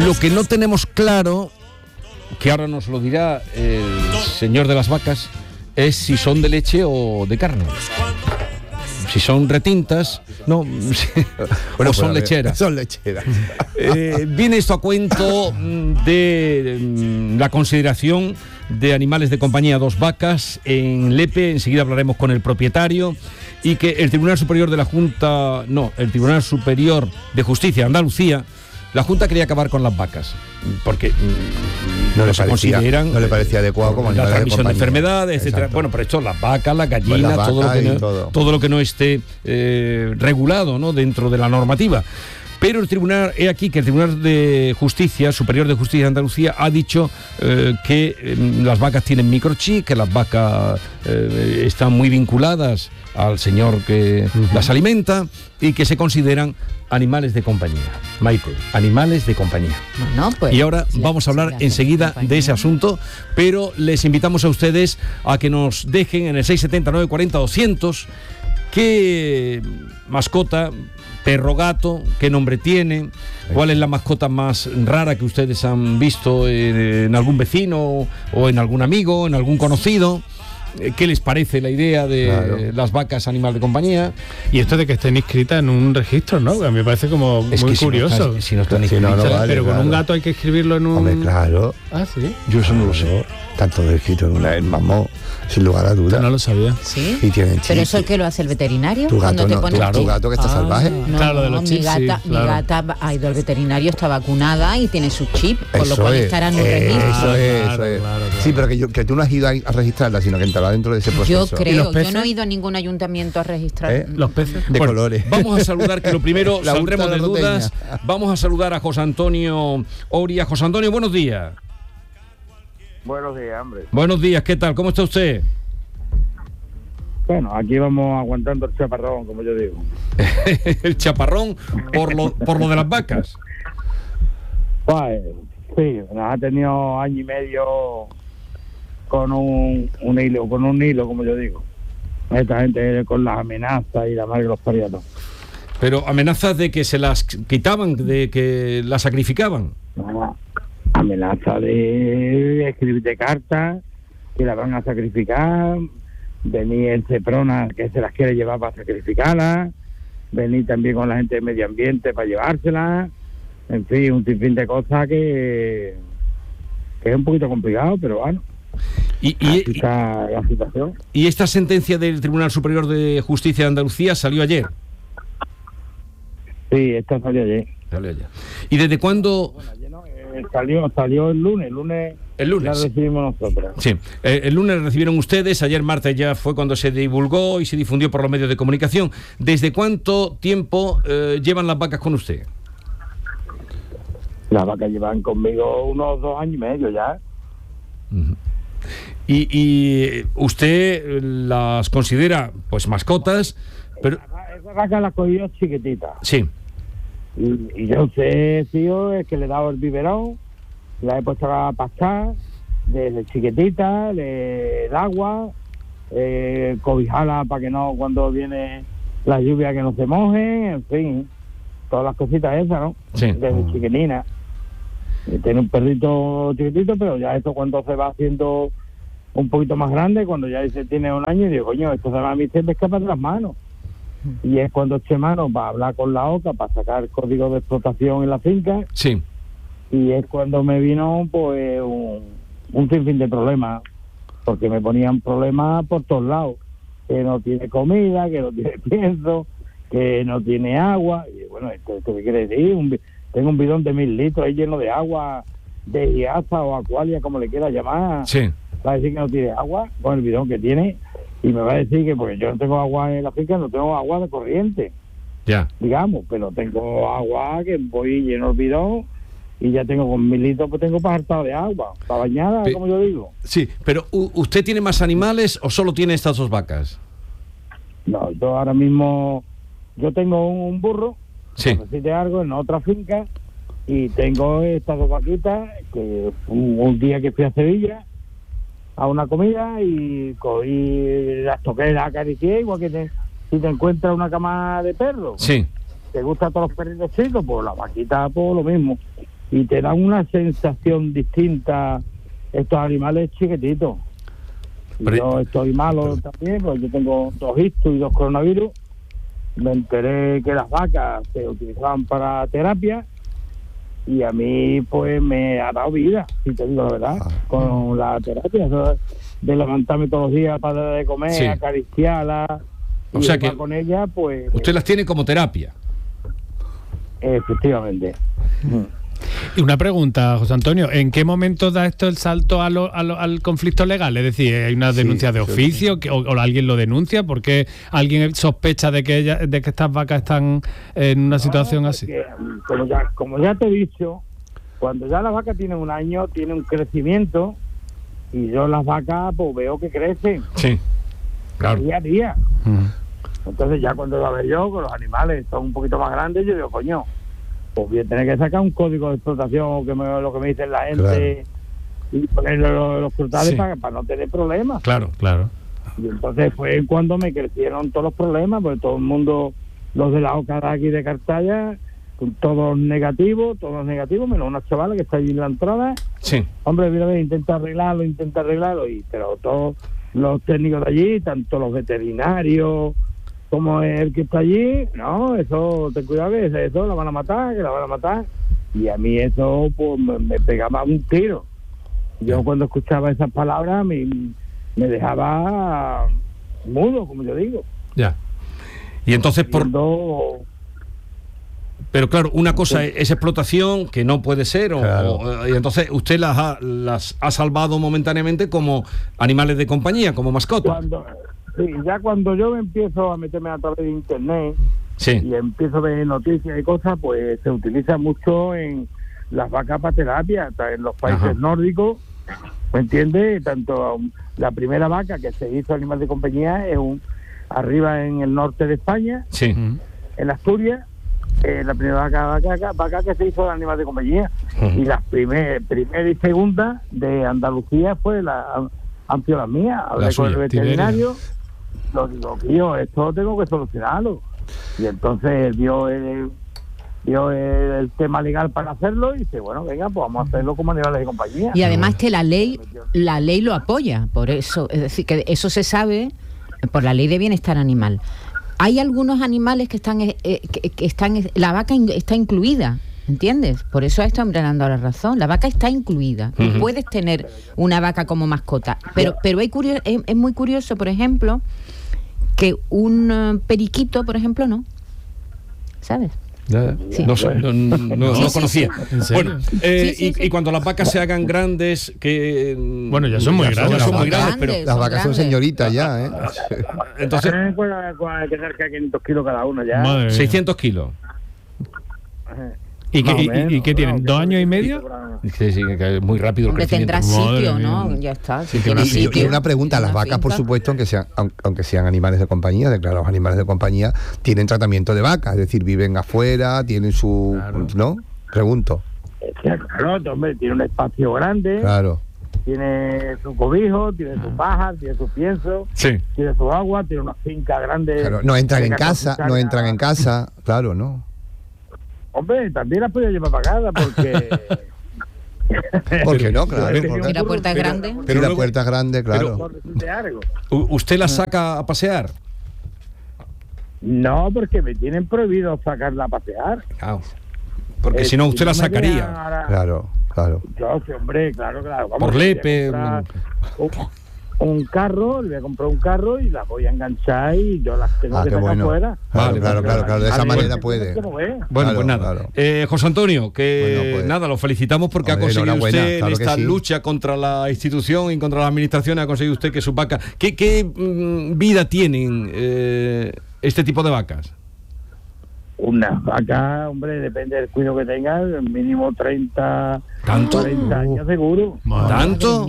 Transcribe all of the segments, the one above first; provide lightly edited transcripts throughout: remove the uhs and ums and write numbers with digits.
Lo que no tenemos claro, que ahora nos lo dirá el señor de las vacas, es si son de leche o de carne. Si son retintas, no, bueno, o son lecheras. Son lecheras. Viene esto a cuento de la consideración de animales de compañía, 2 vacas en Lepe. Enseguida hablaremos con el propietario. Y que el Tribunal Superior de el Tribunal Superior de Justicia de Andalucía, la Junta quería acabar con las vacas, porque no le parecía adecuado como la transmisión de enfermedades, etcétera. Exacto. Bueno, pero esto, las vacas, las gallinas, pues todo lo que no esté regulado, ¿no?, dentro de la normativa. Pero el tribunal, he aquí que el Tribunal de Justicia, Superior de Justicia de Andalucía, ha dicho que las vacas tienen microchip, que las vacas están muy vinculadas al señor que las alimenta y que se consideran animales de compañía. Maite, animales de compañía. Bueno, pues, y ahora vamos a hablar enseguida de ese asunto, pero les invitamos a ustedes a que nos dejen en el 670 940 200 qué mascota, perro, gato, qué nombre tiene, cuál es la mascota más rara que ustedes han visto en algún vecino o en algún amigo, en algún conocido. ¿Qué les parece la idea de las vacas animal de compañía? Y esto de que estén inscritas en un registro, ¿no? A mí me parece como muy curioso. Si no están inscritas, no vale, pero con un gato hay que escribirlo en un... Hombre, claro. Ah, ¿sí? Yo eso no lo sé. Tanto de escrito en mamó, sin lugar a dudas. No lo sabía. ¿Sí? Y tienen chip. ¿Pero eso es que lo hace el veterinario? Tu gato, tu gato que está salvaje. No, claro, lo de los chips, mi gata ha ido al veterinario, está vacunada y tiene su chip, con lo cual estará en un registro. Eso es. Sí, pero que tú no has ido a registrarla, sino que entrará dentro de ese proceso. Yo creo, yo no he ido a ningún ayuntamiento a registrar. Los peces de colores. Vamos a saludar, que lo primero, saldremos de dudas. Vamos a saludar a José Antonio Oria. José Antonio, buenos días. Buenos días, hombre. Buenos días, ¿qué tal? ¿Cómo está usted? Bueno, aquí vamos aguantando el chaparrón, como yo digo. El chaparrón por lo de las vacas. Pues sí, nos ha tenido año y medio con un hilo, como yo digo. Esta gente con las amenazas y la madre que los paría todo. Pero amenazas de que se las quitaban, de que las sacrificaban. No, amenaza de escribirte cartas que las van a sacrificar, venir el Ceprona que se las quiere llevar para sacrificarlas, venir también con la gente de medio ambiente para llevárselas, en fin, un sinfín de cosas que es un poquito complicado, pero bueno. Y está la situación. Y esta sentencia del Tribunal Superior de Justicia de Andalucía salió ayer. Sí, esta salió ayer. ¿Y desde cuándo? Bueno, ayer no, salió el lunes. El lunes. La recibimos nosotros. Sí, el lunes recibieron ustedes, ayer martes ya fue cuando se divulgó y se difundió por los medios de comunicación. ¿Desde cuánto tiempo llevan las vacas con usted? Las vacas llevan conmigo unos 2 años y medio ya. Uh-huh. Y usted las considera pues mascotas, pero esa vaca la cogió chiquitita. Sí. Y yo sé, tío, es que le he dado el biberón, la he puesto a pastar desde chiquitita, le da agua, cobijarla para que no, cuando viene la lluvia, que no se moje, en fin, todas las cositas esas, ¿no? Sí. Desde chiquitina. Tiene un perrito chiquitito, pero ya esto cuando se va haciendo un poquito más grande, cuando ya dice tiene 1 año, y digo, coño, esto a mí se me escapa de las manos. Y es cuando eché mano para hablar con la OCA, para sacar código de explotación en la finca. Sí. Y es cuando me vino pues un sinfín de problemas, porque me ponían problemas por todos lados, que no tiene comida, que no tiene pienso, que no tiene agua. Y bueno, ¿esto qué quiere decir? Tengo un bidón de 1000 litros ahí lleno de agua, de Iasa o Aqualia, como le quiera llamar. Sí. Va a decir que no tiene agua con el bidón que tiene, y me va a decir que porque yo no tengo agua en la finca, no tengo agua de corriente, ya, digamos, pero tengo agua que voy lleno el bidón y ya tengo con 1000 litros, pues tengo para hartado de agua, para bañada, como yo digo. Sí, pero ¿usted tiene más animales o solo tiene estas 2 vacas? No, yo ahora mismo, yo tengo un burro, sí, necesite algo en otra finca, y tengo estas 2 vaquitas que un día que fui a Sevilla a una comida y cogí, las toqué, las acaricié, igual que si te encuentras una cama de perro, sí, te gustan todos los perritos chicos, pues la vaquita, pues lo mismo. y te dan una sensación distinta estos animales chiquititos. Yo estoy malo también, porque yo tengo 2 ictus y 2 coronavirus. Me enteré que las vacas se utilizaban para terapia y a mí pues me ha dado vida, si te digo la verdad, con la terapia. Eso de levantarme todos los días para darle de comer, acariciarla, o sea que con ella, pues... Usted las tiene como terapia. Efectivamente. Y una pregunta, José Antonio, ¿en qué momento da esto el salto al conflicto legal? Es decir, ¿hay una denuncia de oficio o alguien lo denuncia? ¿Por qué alguien sospecha de que estas vacas están en una situación así? Como ya te he dicho, cuando ya las vacas tienen 1 año, tiene un crecimiento, y yo las vacas pues veo que crecen. Sí, claro. Día a día. Entonces ya cuando la veo yo, con los animales son un poquito más grandes, yo digo, coño, pues voy a tener que sacar un código de explotación, o lo que me dice la gente, y ponerle los frutales para no tener problemas. Claro. Y entonces fue cuando me crecieron todos los problemas, porque todo el mundo, los de la OCA de aquí de Cartaya, todos negativos, menos una chavala que está allí en la entrada. Sí. Hombre, mira, intenta arreglarlo, pero todos los técnicos de allí, tanto los veterinarios como el que está allí, no, eso, ten cuidado que eso la van a matar, y a mí eso pues me pegaba un tiro. Yo cuando escuchaba esas palabras me dejaba mudo, como yo digo. Ya. Y entonces Pero claro, una cosa es explotación, que no puede ser, y entonces usted las ha salvado momentáneamente como animales de compañía, como mascotas. Ya cuando yo empiezo a meterme a través de internet y empiezo a ver noticias y cosas, pues se utiliza mucho en las vacas para terapia, en los países nórdicos, ¿me entiendes? Tanto la primera vaca que se hizo animal de compañía es arriba en el norte de España, en Asturias. La primera vaca que se hizo de animal de compañía, y las primera y segunda de Andalucía han sido las mías. Hablé con el veterinario, lo digo, tío, esto tengo que solucionarlo, y entonces vio el tema legal para hacerlo y dice, bueno, venga, pues vamos a hacerlo como animales de compañía. Y además que la ley lo apoya, por eso, es decir, que eso se sabe por la ley de bienestar animal. Hay algunos animales que están la vaca está incluida, ¿entiendes? Por eso a esto hombre le han dado la razón. La vaca está incluida. Tú puedes tener una vaca como mascota, pero es muy curioso, por ejemplo, que un periquito, por ejemplo, no. ¿Sabes? Sí. No conocía. Bueno, y cuando las vacas se hagan grandes, que bueno, ya son muy grandes. Pero las vacas son señoritas ya, ¿eh? Entonces hay que tener 500 kilos cada uno ya. 600 kilos. ¿Y qué tienen? ¿2 años y medio? Sí, que es muy rápido el crecimiento. Tendrá sitio, ¿no? Ya está. Y una pregunta, las vacas, por supuesto, aunque sean animales de compañía, declarados animales de compañía, tienen tratamiento de vaca, es decir, viven afuera, tienen su... Claro. ¿No? Pregunto. Claro, hombre, tiene un espacio grande. Claro. Tiene su cobijo, tiene su paja, tiene su pienso, tiene su agua, tiene una finca grande. Claro, no entran en casa, claro, ¿no? Hombre, también las podía llevar para casa porque... ¿Por qué no? Claro. Porque la puerta es grande. Pero la puerta es grande, claro. ¿Usted las saca a pasear? No, porque me tienen prohibido sacarla a pasear. Claro. Porque si no, usted la sacaría. Claro. Yo, sí, hombre, claro. Vamos, por lepe. Un carro, le voy a comprar un carro y las voy a enganchar y yo las tengo que sacar afuera. Claro, de esa manera puede. Bueno, pues nada. José Antonio, nada, lo felicitamos porque ha conseguido usted en esta lucha contra la institución y contra la administración, ha conseguido usted que sus vacas... ¿Qué vida tienen este tipo de vacas? Una vaca, hombre, depende del cuidado que tengas, mínimo 30, ¿Tanto? 40 años seguro. ¿Tanto?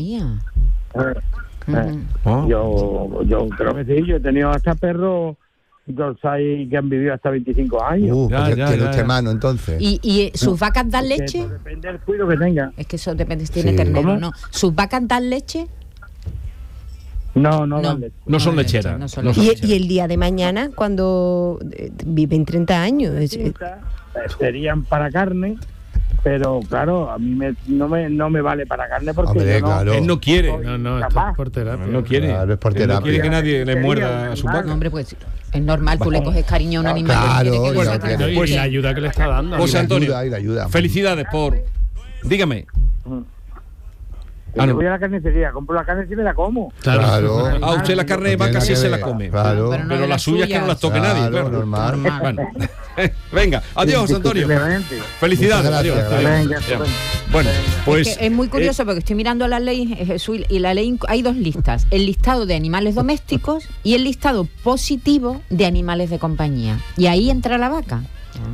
Yo creo que sí, yo he tenido hasta perros dorsai que han vivido hasta 25 años. Tiene usted mano, entonces. ¿Y sus vacas dan leche? Depende del cuidado que tenga. Es que eso depende si tiene ternero o no. ¿Sus vacas dan leche? No dan leche. No son lecheras. ¿Y el día de mañana, cuando viven 30 años? Serían para carne, pero claro, a mí no me vale para carne porque hombre, claro. Él no quiere. No, esto es por terapia. No quiere. Claro, es por Él no terapia. quiere que nadie le muerda a su vaca. Hombre, pues es normal, tú le coges cariño a un animal. Claro, Y la ayuda que le está dando. José Antonio, y la ayuda. felicidades por... Dígame. Yo voy a la carnicería, compro la carne y me la como. Claro. A usted la carne de vaca sí se la come. Claro. Pero la suya es que no las toque nadie. Claro. Normal. Bueno. Venga, adiós, José Antonio. Felicidades. Muchas gracias. Adiós. Venga, Bueno, pues... Es muy curioso porque estoy mirando la ley, Jesús, y la ley hay dos listas: el listado de animales domésticos y el listado positivo de animales de compañía. Y ahí entra la vaca.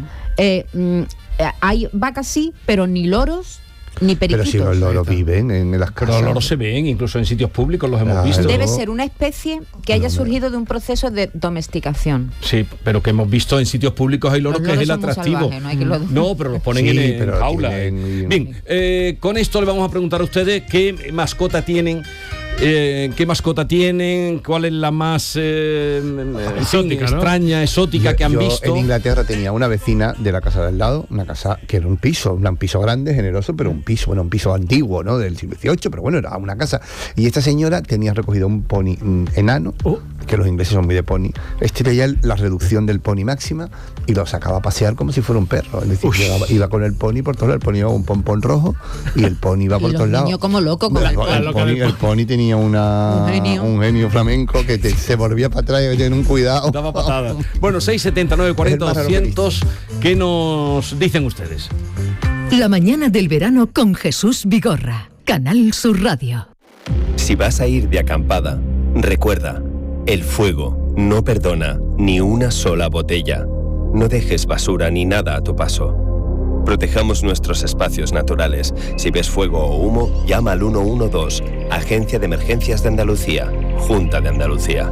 Hay vacas sí, pero ni loros ni periquitos. Pero si los loros viven en las casas. Los loros se ven, incluso en sitios públicos los hemos Claro. visto. Debe ser una especie que haya surgido de un proceso de domesticación. Sí, pero que hemos visto en sitios públicos hay loros Los que es el loros son muy atractivo. salvajes, no hay que lo- No, pero los ponen Sí, en pero jaula. tienen- Bien, con esto le vamos a preguntar a ustedes qué mascota tienen. ¿Cuál es la más Exótica, ¿no? extraña, exótica que han Yo visto? en Inglaterra tenía una vecina de la casa de al lado, una casa que era un piso grande, generoso, pero un piso antiguo, ¿no? Del siglo XVIII, pero bueno, era una casa. Y esta señora tenía recogido un pony enano, que los ingleses son muy de pony. Veía la reducción del pony máxima y lo sacaba a pasear como si fuera un perro. Es decir, iba con el pony por todos lados, el pony iba con un pompón rojo y el pony iba por Y todos los lados. niños como locos con el pony. El pony tenía un genio flamenco que se volvía para atrás y tenía un cuidado. Daba patadas. Bueno, 679 40 200, ¿qué nos dicen ustedes? La mañana del verano con Jesús Vigorra, Canal Sur Radio. Si vas a ir de acampada, recuerda, el fuego no perdona ni una sola botella. No dejes basura ni nada a tu paso. Protejamos nuestros espacios naturales. Si ves fuego o humo, llama al 112, Agencia de Emergencias de Andalucía, Junta de Andalucía.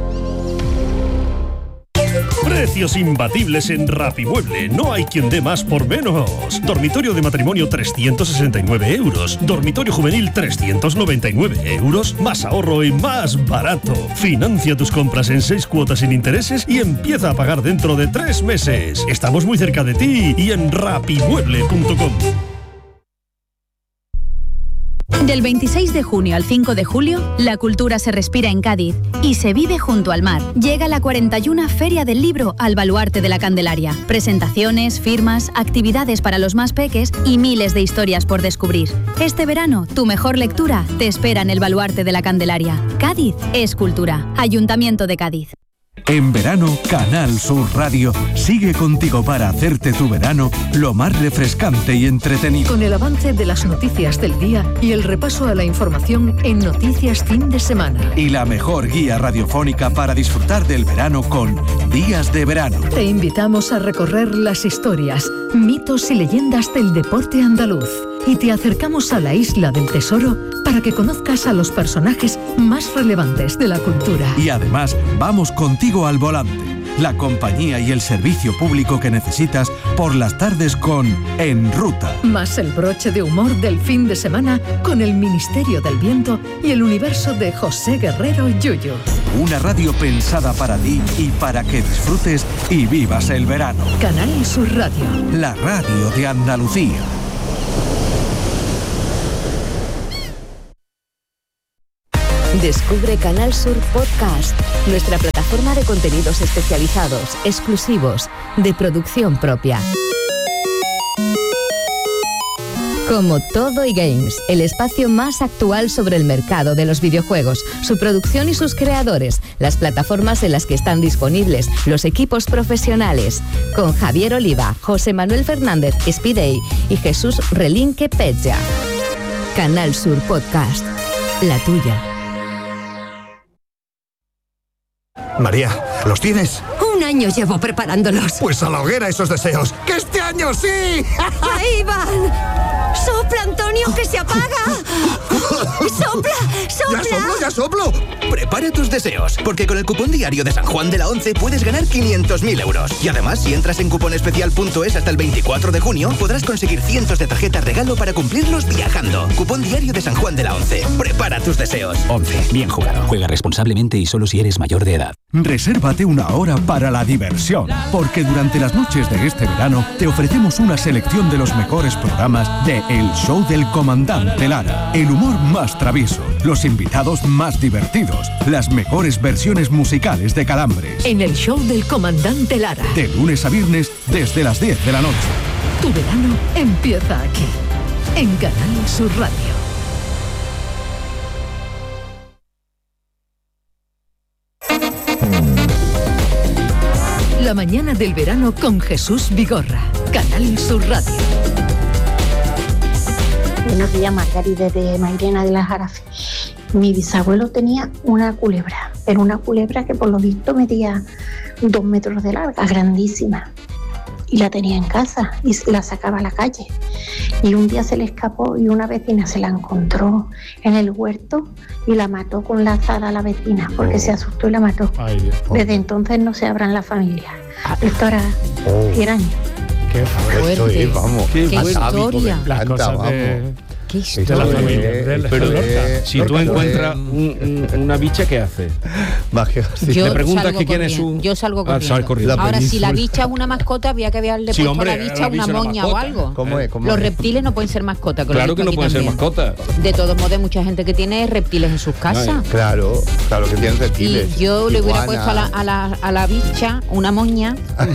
Precios imbatibles en Rapimueble. No hay quien dé más por menos. Dormitorio de matrimonio 369 euros. Dormitorio juvenil 399 euros. Más ahorro y más barato. Financia tus compras en 6 cuotas sin intereses y empieza a pagar dentro de 3 meses. Estamos muy cerca de ti y en rapimueble.com. Del 26 de junio al 5 de julio, la cultura se respira en Cádiz y se vive junto al mar. Llega la 41 Feria del Libro al Baluarte de la Candelaria. Presentaciones, firmas, actividades para los más peques y miles de historias por descubrir. Este verano, tu mejor lectura te espera en el Baluarte de la Candelaria. Cádiz es cultura. Ayuntamiento de Cádiz. En verano, Canal Sur Radio sigue contigo para hacerte tu verano lo más refrescante y entretenido. Con el avance de las noticias del día y el repaso a la información en Noticias Fin de Semana. Y la mejor guía radiofónica para disfrutar del verano con Días de Verano. Te invitamos a recorrer las historias, mitos y leyendas del deporte andaluz. Y te acercamos a la Isla del Tesoro para que conozcas a los personajes más relevantes de la cultura. Y además, vamos contigo al volante. La compañía y el servicio público que necesitas por las tardes con En Ruta. Más el broche de humor del fin de semana con el Ministerio del Viento y el universo de José Guerrero Yuyu. Una radio pensada para ti y para que disfrutes y vivas el verano. Canal Sur Radio. La radio de Andalucía. Descubre Canal Sur Podcast, nuestra plataforma de contenidos especializados, exclusivos, de producción propia. Como Todo y Games, el espacio más actual sobre el mercado de los videojuegos, su producción y sus creadores, las plataformas en las que están disponibles, los equipos profesionales, con Javier Oliva, José Manuel Fernández Spidey y Jesús Relinque Pecha. Canal Sur Podcast, la tuya. María, ¿los tienes? Un año llevo preparándolos. Pues a la hoguera esos deseos. ¡Que este año sí! ¡Ahí van! ¡Sopla, Antonio, que se apaga! ¡Sopla! ¡Sopla! ¡Ya soplo! Prepara tus deseos, porque con el cupón diario de San Juan de la 11 puedes ganar 500.000 euros. Y además, si entras en cuponespecial.es hasta el 24 de junio, podrás conseguir cientos de tarjetas regalo para cumplirlos viajando. Cupón diario de San Juan de la 11. Prepara tus deseos. 11. Bien jugado. Juega responsablemente y solo si eres mayor de edad. Resérvate una hora para la diversión, porque durante las noches de este verano te ofrecemos una selección de los mejores programas de El Show del Comandante Lara. El humor más travieso, los invitados más divertidos, las mejores versiones musicales de Calambres. En El Show del Comandante Lara. De lunes a viernes desde las 10 de la noche. Tu verano empieza aquí, en Canal Sur Radio. La mañana del verano con Jesús Vigorra, Canal Sur Radio. Buenos días, Margarita de Mairena de las Jarafes. Mi bisabuelo tenía una culebra, pero una culebra que por lo visto medía 2 metros de larga, grandísima. Y la tenía en casa y la sacaba a la calle. Y un día se le escapó y una vecina se la encontró en el huerto y la mató con la azada a la vecina porque se asustó y la mató. Ay, Dios. Desde entonces no se abra en la familia. Esto era 100 años. Qué fuerte. Esto es, vamos. Qué historia. Las cosas de... Qué de la familia. Pero si tú encuentras una bicha, ¿qué hace? Yo le preguntas salgo que quién es su... Yo salgo corriendo. sal corriendo. Ahora, si la bicha es una mascota, había que haberle Sí, puesto hombre, a la bicha una moña o algo. ¿Cómo es? Los reptiles no pueden ser mascotas. Claro que no pueden ser mascotas. De todos modos, hay mucha gente que tiene reptiles en sus casas. Claro que tienen reptiles. Y yo le hubiera puesto a la bicha una moña.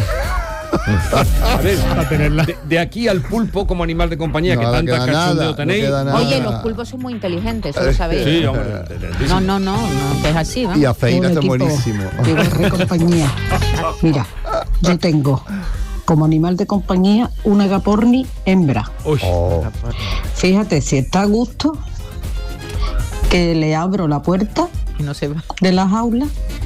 A ver, de aquí al pulpo como animal de compañía, que tanta cachondeo tenéis. Oye, los pulpos son muy inteligentes, eso lo sabéis. Sí, hombre. No, es así, ¿vamos? Y a Feina está buenísimo. De compañía. Mira, yo tengo como animal de compañía una agaporni hembra. Fíjate si está a gusto que le abro la puerta y no se va de la jaula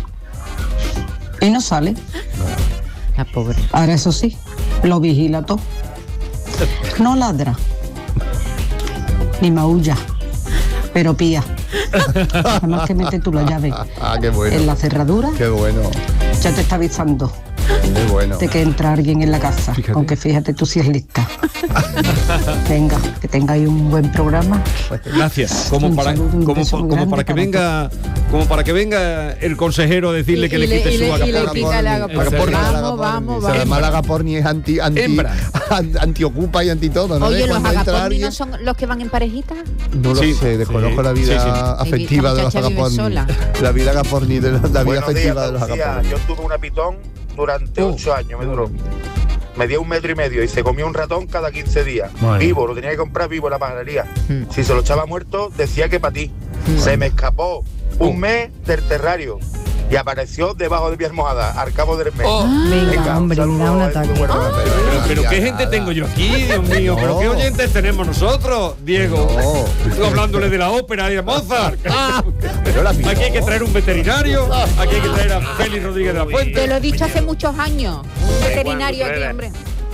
y no sale. La pobre. Ahora eso sí, lo vigila todo. No ladra, ni maulla, pero pía. Además que mete tú la llave qué bueno. en la cerradura. Qué bueno. Ya te está avisando. Muy bueno. De que entra alguien en la casa. Aunque fíjate tú si es lista. Venga, que tengáis un buen programa. Gracias. Como para que venga el consejero a decirle que le quite su agaporni. Vamos. Además la agaporni es antiocupa y anti todo, ¿no? Oye, los agaporni no son los que van en parejita. No lo sé, desconozco la vida afectiva de los agaporni. La vida agaporni, la vida afectiva de los agaporni. Yo tuve una pitón durante 8 años, me duró. Medía 1,5 metros y se comió un ratón cada 15 días. Bueno. Vivo, lo tenía que comprar vivo en la panadería. Si se lo echaba muerto, decía que para ti. Se me escapó un mes del terrario y apareció debajo de mi almohada al cabo del mes. Venga, hombre, me da un ataque. Pero qué gente tengo yo aquí, Dios mío. Pero qué oyentes tenemos nosotros, Diego. Estoy hablándole de la ópera y de Mozart. Aquí hay que traer un veterinario. Aquí hay que traer a Félix Rodríguez de la Fuente. Te lo he dicho hace muchos años. Un veterinario aquí, hombre.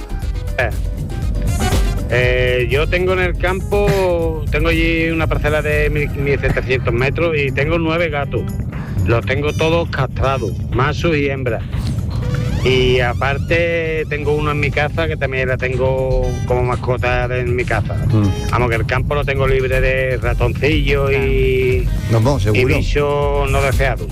Yo tengo en el campo, tengo allí una parcela de 1.700 metros y tengo 9 gatos. Los tengo todos castrados, machos y hembras. Y aparte tengo uno en mi casa que también la tengo como mascota en mi casa. Vamos, que el campo lo tengo libre de ratoncillos y bichos no deseados.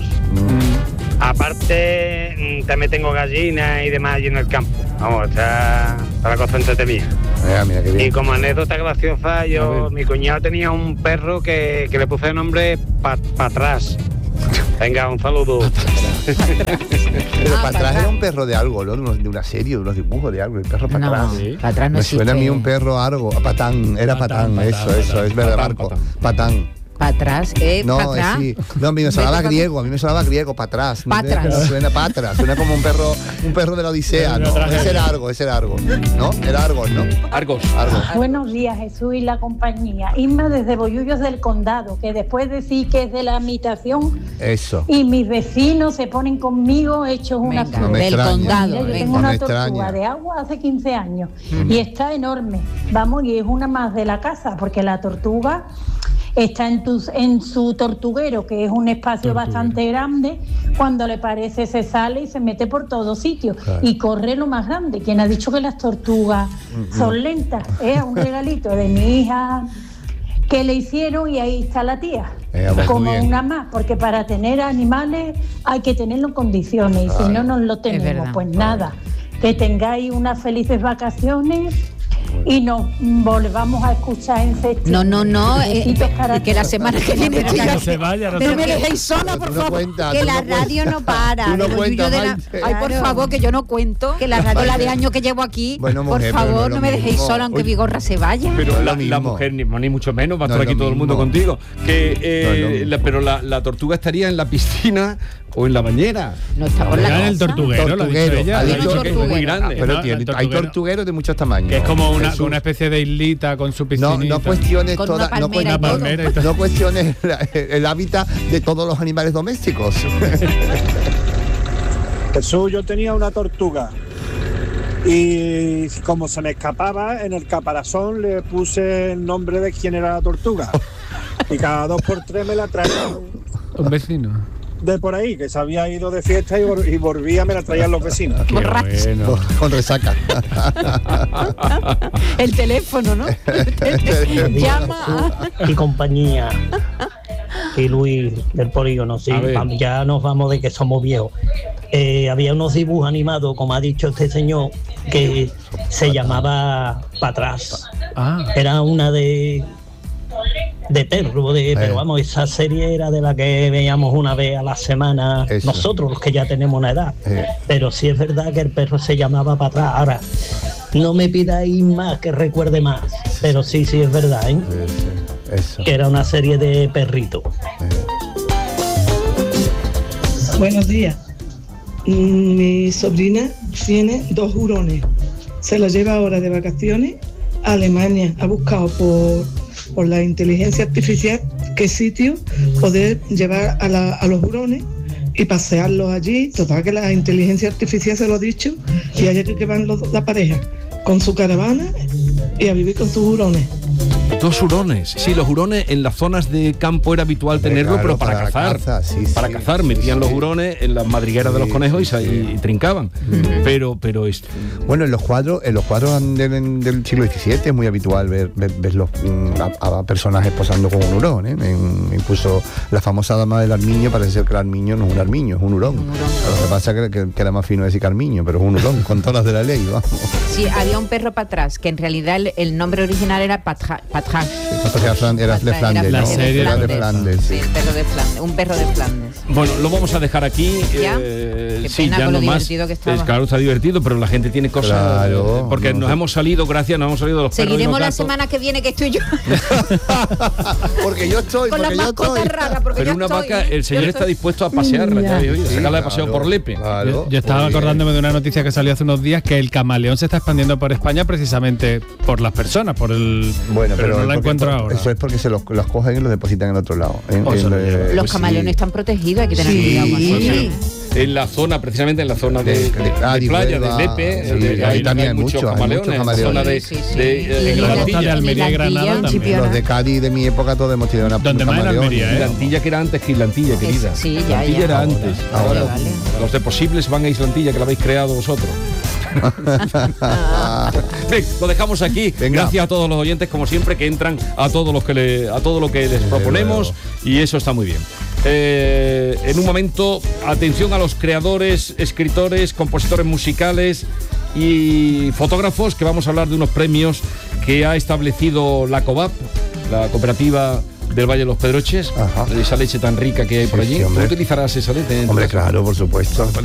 Aparte también tengo gallinas y demás allí en el campo. Vamos, está la cosa entretenida. Mira qué bien. Y como anécdota graciosa, mi cuñado tenía un perro que le puse el nombre Patrás. Venga, un saludo. Pero Patrás era un perro de algo, ¿no? De una serie, de unos dibujos de algo. El perro Patrás. Patrás no me suena a mí un perro algo. Patán, era Patán, eso, es verdad, Marco. Patán. Para atrás, no, sí. No, a mí me sonaba griego, para atrás. Suena Patras, suena como un perro de la Odisea, ¿no? Ese era Argos. ¿No? Era Argos, ¿no? Argos. Buenos días, Jesús y la compañía. Irma desde Bollullos del Condado, que después de decir que es de la habitación. Eso. Y mis vecinos se ponen conmigo hechos una flor. No del condado. Mira, yo tengo una tortuga de agua hace 15 años y está enorme. Vamos, y es una más de la casa, porque la tortuga está en su tortuguero, que es un espacio bastante grande, cuando le parece se sale y se mete por todos sitios y corre lo más grande. ¿Quién ha dicho que las tortugas son lentas? Es un regalito de mi hija que le hicieron y ahí está la tía, como una más, porque para tener animales hay que tenerlo en condiciones y si no, no lo tenemos. Pues nada, que tengáis unas felices vacaciones y nos volvamos a escuchar en septiembre. No, que la semana que viene no se vaya, no me dejéis sola, por favor. Que la radio no para. Ay, por favor, que yo no cuento. Que la radio, la de años que llevo aquí, por favor, no me dejéis sola, aunque Vigorra se vaya. Pero la mujer, ni mucho menos, va a estar aquí todo el mundo contigo. Pero la tortuga estaría en la piscina o en la bañera. No está por la casa. En el tortuguero, lo ha dicho ella. Ha dicho que es muy grande. Pero hay tortugueros de muchos tamaños. Que es como una especie de islita con su piscinita. No cuestiones no cuestiones el hábitat de todos los animales domésticos. Jesús, yo tenía una tortuga y como se me escapaba, en el caparazón le puse el nombre de quién era la tortuga y cada 2x3 me la traía un vecino de por ahí, que se había ido de fiesta y volvía, me la traían los vecinos. Bueno. Con resaca. El teléfono, ¿no? Llama. Y compañía. Y Luis del polígono, sí, ya nos vamos de que somos viejos. Había unos dibujos animados, como ha dicho este señor, que se llamaba Pa' Atrás. Era una de perro, pero vamos, esa serie era de la que veíamos una vez a la semana. Eso. Nosotros, los que ya tenemos una edad. Pero sí es verdad que el perro se llamaba Pa' Atrás. Ahora, no me pidáis más que recuerde más, pero sí es verdad, ¿eh? Eso. Que era una serie de perritos. Buenos días. Mi sobrina tiene 2 hurones. Se los lleva ahora de vacaciones a Alemania. Ha buscado por la inteligencia artificial qué sitio poder llevar a los hurones y pasearlos allí. Total, que la inteligencia artificial se lo ha dicho, y allá que van la pareja con su caravana y a vivir con sus hurones. 2 hurones. Sí, los hurones en las zonas de campo era habitual tenerlo, pero para cazar. Para cazar, metían los hurones en las madrigueras de los conejos y trincaban. Pero es... Bueno, en los cuadros del siglo XVII es muy habitual ver a personajes posando con un hurón, ¿eh? Incluso la famosa dama del armiño, parece ser que el armiño no es un armiño, es un hurón. Lo que pasa es que era más fino decir armiño, pero es un hurón, con todas las de la ley, vamos. Sí, había un perro Pa' Atrás, que en realidad el nombre original era Patrache. Era de Flandes, la serie era de Flandes. Sí, un perro de Flandes. Bueno, lo vamos a dejar aquí. ¿Ya? Sí, ya no más. Claro, está divertido, pero la gente tiene cosas. Claro, porque nos hemos salido de los perros. Seguiremos la semana que viene, que estoy yo. Porque yo estoy. Con las mascotas raras. Pero una vaca, el señor está dispuesto a pasearla, sacarla de paseo por Lepe. Claro, yo estaba acordándome de una noticia que salió hace unos días, que el camaleón se está expandiendo por España precisamente por las personas, por el... Bueno, pero no la encuentro ahora. Eso es porque se los cogen y los depositan en otro lado. Los camaleones están protegidos, hay que tener cuidado con eso. En la zona, precisamente en la zona de playa, de Lepe, ahí también hay muchos camaleones. En la zona de Almería y Granada también. Los de Cádiz de mi época todos hemos tenido una Almería, Gislantilla, que era antes Gislantilla, querida. Gislantilla era antes. Ahora los de Posibles van a Gislantilla, que la habéis creado vosotros. Bien, lo dejamos aquí. Venga. Gracias a todos los oyentes, como siempre, que entran a todo lo que les proponemos, y eso está muy bien. En un momento, atención a los creadores, escritores, compositores musicales y fotógrafos, que vamos a hablar de unos premios que ha establecido la COVAP, la cooperativa del Valle de los Pedroches. Esa leche tan rica que hay por allí. ¿Tú utilizarás esa leche? Hombre, claro, por supuesto.